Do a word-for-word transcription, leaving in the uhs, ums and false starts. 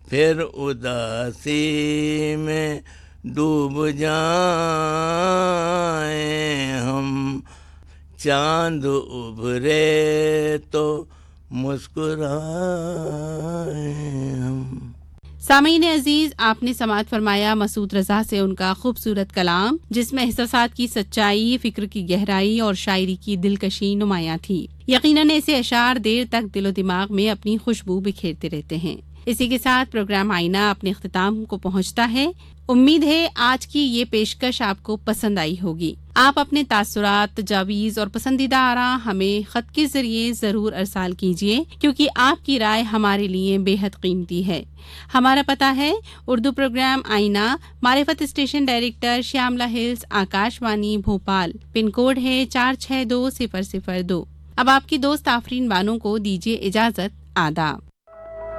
پھر اداسی میں ڈوب جائیں ہم، چاند ابھرے تو مسکرائیں ہم۔ سامعین عزیز، آپ نے سماعت فرمایا مسعود رضا سے ان کا خوبصورت کلام، جس میں احساسات کی سچائی، فکر کی گہرائی اور شاعری کی دلکشی نمایاں تھی۔ یقیناً ایسے اشعار دیر تک دل و دماغ میں اپنی خوشبو بکھیرتے رہتے ہیں۔ اسی کے ساتھ پروگرام آئینہ اپنے اختتام کو پہنچتا ہے۔ امید ہے آج کی یہ پیشکش آپ کو پسند آئی ہوگی۔ آپ اپنے تاثرات، تجاویز اور پسندیدہ آراء ہمیں خط کے ذریعے ضرور ارسال کیجیے، کیونکہ آپ کی رائے ہمارے لیے بے حد قیمتی ہے۔ ہمارا پتہ ہے اردو پروگرام آئینہ، معرفت اسٹیشن ڈائریکٹر، شیاملا ہلز، آکاش وانی بھوپال، پن کوڈ ہے چار چھ دو صفر صفر دو۔ اب آپ کی دوست آفرین بانو کو دیجیے اجازت۔ آداب۔